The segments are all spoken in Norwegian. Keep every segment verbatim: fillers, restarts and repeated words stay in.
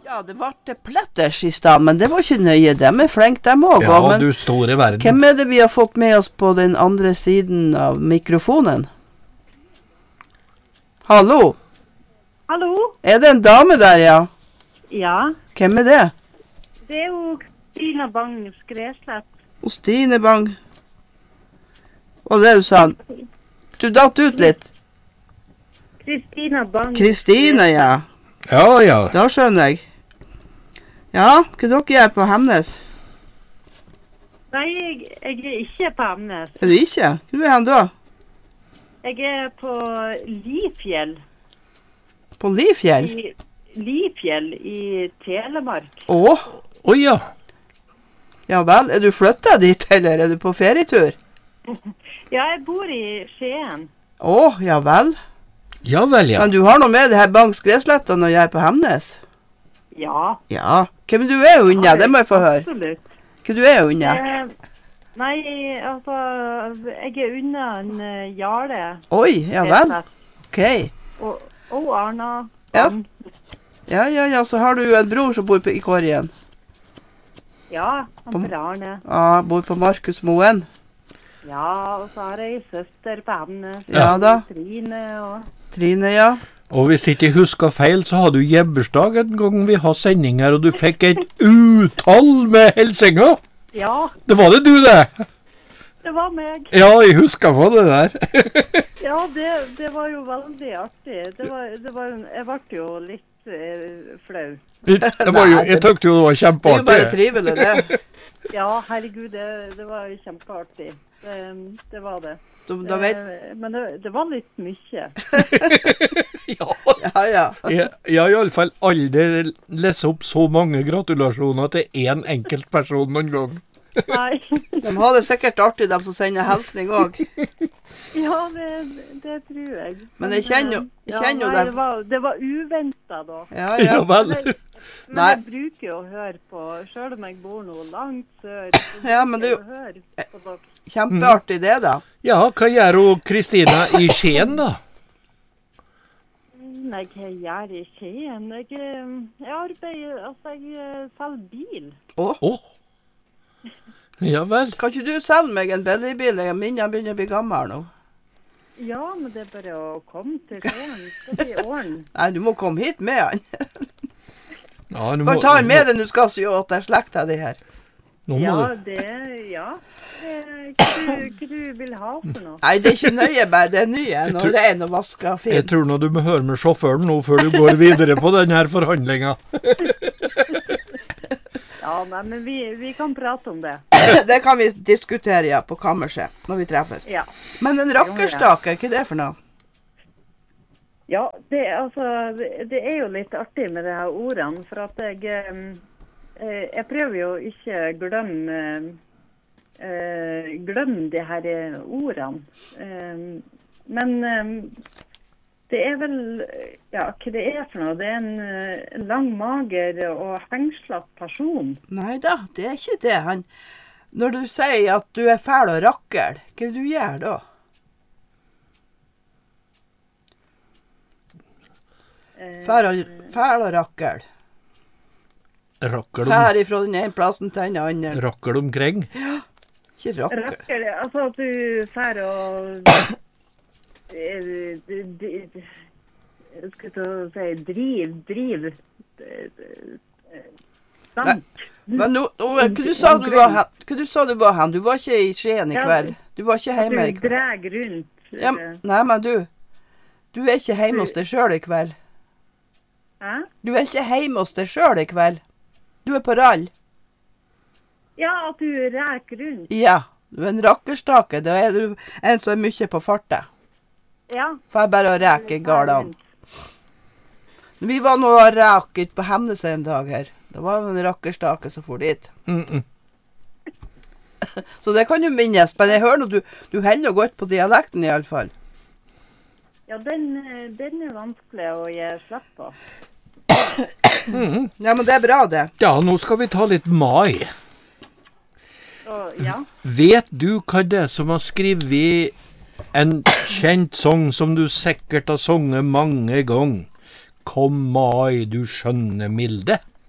Ja, det var det pletters i stad, men det var ikke nøye. De er flenke, dem også. Ja, men du store verden. Hvem er det vi har fått med oss på den andre siden av mikrofonen? Hallo? Hallo? Er det en dame der, ja? Ja, Hvem er det? det er jo Kristina Bang Skreslett. Og Stine Bang. Og det du sa. Du datt ut litt. Kristina Bang. Kristine, ja. Ja, ja. Da skjønner jeg. Ja, hva dere gjør på Hemnes? Nei, jeg, jeg er ikke på Hemnes. Er du ikke? Hvor er han da? Jeg er på Lifjell. På Lifjell? I Lifjell i Telemark. Åh, Oi, ja. ja vel. Er du flyttet dit, eller er du på ferietur? Ja, jeg bor i Skien. Åh, ja vel. Ja vel, ja. Men du har noe med det her Bang Skresletten når jeg er på Hemnes? Ja, Ja. Hvem du er unna? Det må jeg få høre. absolutt. Hva du er unna? Eh, nei, altså, jeg er unna en uh, Jarle. Oi, ja vel. Ok. Og, og Arna. Ja. Bang. Ja, ja, ja, så har du en bror som bor på, i Korgen. Ja, han På- Per Arne. Ja, bor på Markus Moen. Ja, og så har jeg en søster på Hemnes. Ja da. Trine og... Trine, ja. Og hvis ikke jeg husker feil, så hadde du jebbersdag en gang vi har sending her, og du fikk et utall med helsinger. Ja, Det var det du, det. det var meg. Ja, jeg husker på det der. Ja, det, det var jo veldig artig. Det var, det var, jeg ble jo litt eh, flau. Det var jo, jeg tykte jo det var Det er jo bare kjempeartig. trivelig, det. Ja, herregud, det, det var jo kjempeartig. Det, det var det. Da, da vet... Eh, Men det, det var litt mye. Ja, Ja, ja. jeg jeg har i alle fall aldri lest opp så mange gratulasjoner til en enkelt person noen gang. Nei. De har det sikkert artig, de som sender helsning også. Ja, det, det tror jeg. Men jeg kjenner jo- eh, jeg kjenner jo nei, dem. det. Var, det var uventet da. Ja, Ja ja. vel. Men, men Nei. jeg bruker jo å høre på, selv om jeg bor noe langt sør, så Ja, men bruker det er jeg å høre på dere. Kjempeartig det, da. Ja, hva gjør hun Kristina i Skien da? Nei, hva jeg gjør i Skien? Jeg, eh, jeg arbeider, altså jeg eh, selger bil. Åh, Åh. Ja vel. kan ikke du selge meg en billigbil? Jeg minner jeg begynner å bli gammel nå. Ja, men det er bare å komme til Skien, så blir det orden. Nei, du må komme hit med han. Ja, du Bare ta han med deg, du skal si at det er slekta di her. Nå må Ja, du. det, ja. Eh, Hva du, hva du vil ha for noe? Nei, det er ikke nøye, bare det er nye. Når tror- det er noe vaska Jeg fint. tror nå du må høre med sjåføren nå før du går videre på denne forhandlinga. Ja, nei, men vi, vi kan prate om det. Det kan vi diskutere, ja, på kammerset, når vi treffes. Ja. Men en rakkerstake, hva er det for noe? Ja, det, altså, det, det er jo litt artig med de her ordene, for at jeg, eh, jeg prøver jo ikke å glemme, eh, glemme de her eh, ordene. Eh, men eh, det er vel, ja, hva det er for noe? Det er en eh, lang, mager og hengslatt person. Nei da, det er ikke det. Han, når du sier at du er fæl og rakkel, hva er det du gjør da? Eh, Fæl og, fæl og rakkel. Rakker de, Fær ifra den ene plassen til den andre. rakker de omkring? Ikke rakkel. Rakker, altså at du fer og eh, d- d- d- jeg skulle til å si driv, driv eh, sant. Men nå, nå, hva du sa du var hen? Hva du sa du var hen? Du var ikke i Skien i Ja, kveld. Du var ikke At hjemme i du kveld. drar rundt. Ja, eh, nei, men du, du er ikke hjemme hos deg selv i kveld. Hæ? Du er ikke hjemme hos deg selv i kveld. Du er på rall. Ja, at du reker rundt. Ja, du er en rakkerstake. Da er du en som er mye på fartet. Ja. For jeg bare å reke galene. Vi var nå og rak ut på Hemnes en dag her. Det var en rakkerstake som for dit. Mm -mm. Så det kan jo minnes. Men jeg hører nå du, du hender godt på dialekten i alle fall. Ja, den, eh, den er vanskelig å gi slipp på. Mm. Ja, men det er bra det. Ja, nå skal vi ta litt mai. Så, ja. Vet du hva det er som har skrevet en kjent sang som du sikkert har sunget mange ganger? Kom mai, du skjønne milde.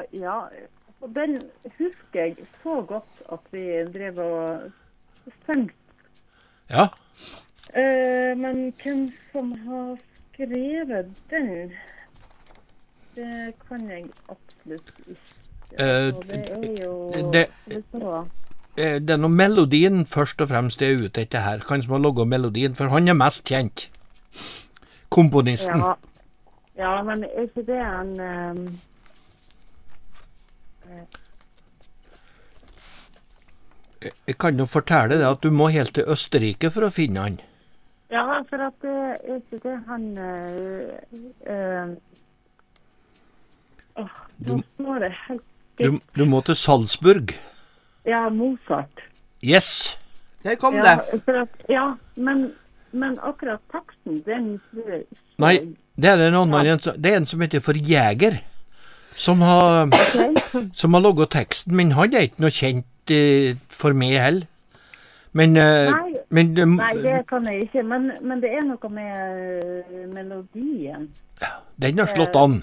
ja, og den husker jeg så godt at vi drev og sang. Ja. Eh, men hvem som har skrevet den, det kan jeg absolutt ikke. Eh, Og det er jo... det- det er bra. Eh, Det er noe melodien først og fremst er ute etter her. Han som har logget melodien, for han er mest kjent. Komponisten. Ja. Ja, men er ikke det en... ehm, Jeg- Jeg kan jo fortelle deg at du må helt til Østerrike for å finne han. Ja, for at det er ikke det han... Uh, uh, åh, nå står det helt... Du, du må til Salzburg. Ja, Mozart. Yes! Der kom Ja, det. for at, ja men, men akkurat teksten, den tror jeg ikke... Nei, det er en annen, en som- det er en som heter for Jäger, som har, Ok. som har logget teksten, men han er ikke noe kjent eh, for meg heller. Men, eh, Nei. men eh, Nei, det kan jeg ikke, men, men det er noe med uh, melodien. den har slått an.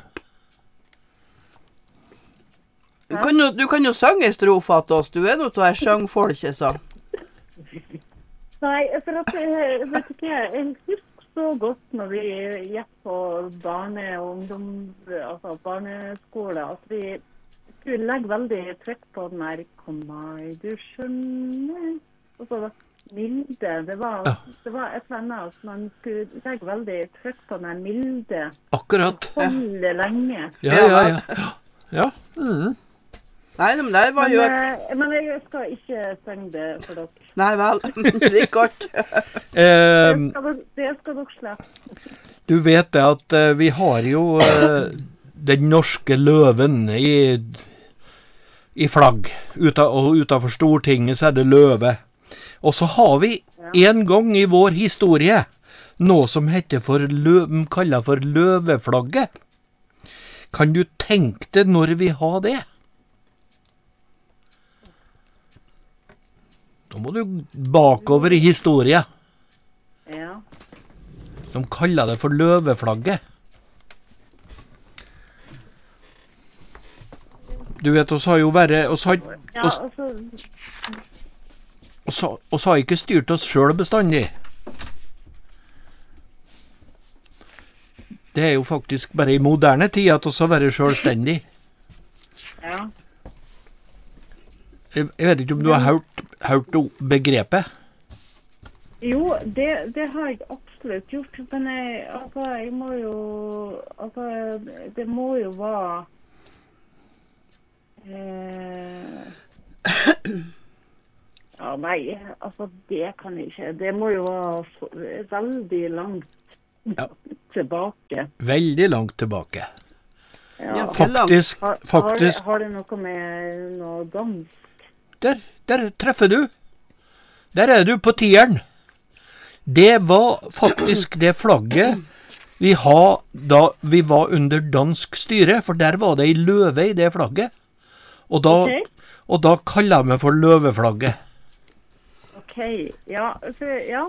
Du kan jo, du kan jo synge strofa til oss. Du er noe av ei sangfolket, så. Nei, for at jeg vet ikke, jeg husker så godt når vi gikk på barne- og ungdom, altså barneskole, at vi skulle legge veldig trykk på den her «Kom meg, du skjønner», og så milde. Det var, Ja. det var et eller annet at man skulle legge veldig trykk på den her milde, Akkurat. holde lenge. Ja, ja, ja. Ja. Mm. Nei, men det var Men, jo... eh, men jeg skal ikke synge det for dere. Nei vel, det er godt. Eh, Det skal dere, det skal dere slette. du vet det at eh, vi har jo eh, den norske løven i, i flagg. Uta, og utenfor Stortinget så er det løve. Og så har vi en gang i vår historie noe som heter for lø, kallet for løveflagget. Kan du tenke deg når vi har det? Nå må du bakover i historie. Ja. De kaller det for løveflagget. Du vet, oss har jo vært oss har, Ja, oss, altså, oss, har- oss har ikke styrt oss sjøl bestandig. Det er jo faktisk bare i moderne tid at oss har vært sjølstendig. ja. Jeg, jeg vet ikke om du har hørt, hørt om begrepet? Jo, det, det har jeg absolutt gjort, men jeg, altså, jeg må jo, altså, det må jo være, eh, ja, nei, altså, det kan jeg ikke, det må jo være så- veldig langt Ja. tilbake. Veldig langt tilbake. Ja. Ja, Faktisk, Har, har, det, faktisk har det noe med noe dans? Der, der treffer du. Der er du på tieren. Det var faktisk det flagget vi har da vi var under dansk styre, for der var det ei løve i det flagget. Og da, Ok. og da kaller vi for løveflagget. Ok, ja, så, ja.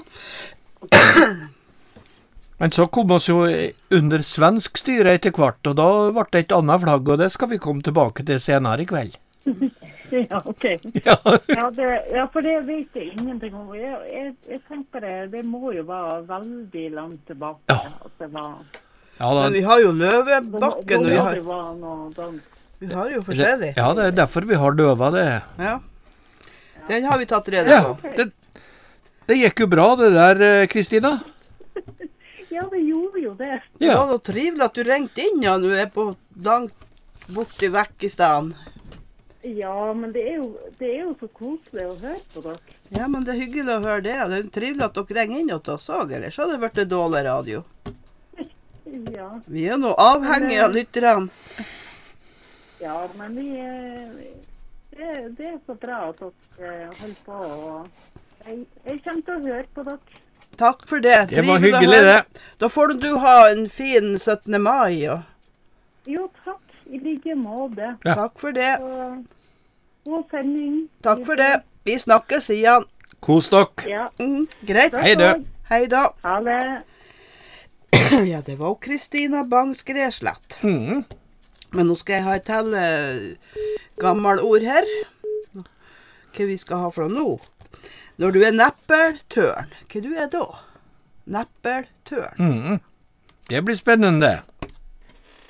Men så kom vi jo under svensk styre etter hvert, og da ble det et annet flagg, og det skal vi komme tilbake til senere i kveld. Ja, ok. Ja, Ja, det, ja, for det vet jeg ingenting om. Jeg, jeg, jeg tenker det, det må jo være veldig langt tilbake. Ja. At det var, ja, Men da, vi har jo det må, løvebakken, og vi det har, var noe dans. vi har jo forskjellig. ja, det er derfor vi har løva, det. Ja. Den har vi tatt rede Ja, på. det, det gikk jo bra det der, eh, Kristina. Ja, det gjorde jo det. Det Ja. var noe trivelig at du ringte inn, ja, du er på langt borti vekk i stedet. Ja, men det er, jo, det er jo så koselig å høre på dere. Ja, men det er hyggelig å høre det. Det er trivelig at dere ringer inn til oss òg, ellers hadde det vært dårlig radio. Ja, Vi er nå avhengige av lytterne. ja men vi, eh, det, det er så bra at dere holder på. Og jeg, jeg kommer til å høre på dere. Takk for det. Det var Trivelig å hyggelig, høre. det. Da får du ha en fin syttende mai. Og Jo, takk. I like måte. Ja. takk for det. Og god sending. Takk for det. Vi snakkes igjen. Kos dere. Ja, Mhm, greit. takk Hei, du. også. Hei da. Ha det. Ja, det var Kristina Bang Skreslett. Mhm. Men nå skal jeg ha et til uh, gammel ord her. Hva vi skal ha fra nå. Når du er neppeltørn, hva du er da? Neppeltørn. Mm. Det blir spennende.